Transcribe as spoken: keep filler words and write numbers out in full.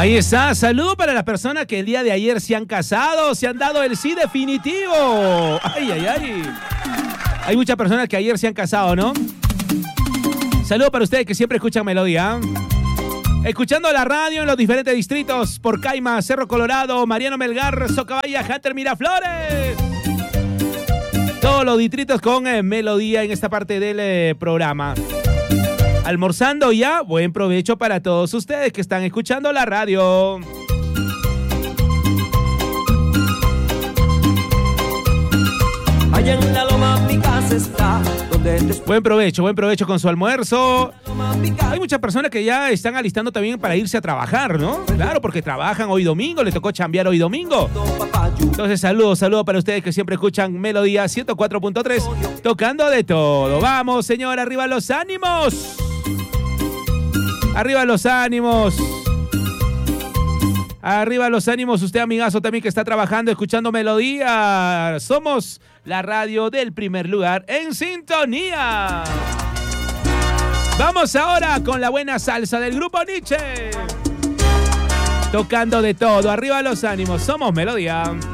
Ahí está, saludo para las personas que el día de ayer se han casado, se han dado el sí definitivo. Ay, ay, ay. Hay muchas personas que ayer se han casado, ¿no? Saludo para ustedes que siempre escuchan Melodía. Escuchando la radio en los diferentes distritos por Caima, Cerro Colorado, Mariano Melgar, Socabaya, Hunter, Miraflores. Todos los distritos con eh, Melodía en esta parte del eh, programa. Almorzando ya, buen provecho para todos ustedes que están escuchando la radio. Allá en la loma mi casa está, donde te... Buen provecho, buen provecho con su almuerzo. Hay muchas personas que ya están alistando también para irse a trabajar, ¿no? Claro, porque trabajan hoy domingo, les tocó chambear hoy domingo. Entonces, saludos, saludos para ustedes que siempre escuchan Melodía ciento cuatro punto tres, tocando de todo. Vamos, señor, arriba los ánimos. Arriba los ánimos. Arriba los ánimos, usted amigazo también que está trabajando, escuchando Melodía. Somos la radio del primer lugar en sintonía. Vamos ahora con la buena salsa del grupo Nietzsche. Tocando de todo, arriba los ánimos, somos Melodía.